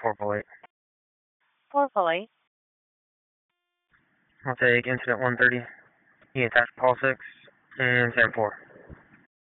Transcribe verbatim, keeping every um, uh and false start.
four full eight. four full eight. I'll take incident one thirty. He attached Paul six and Sam four.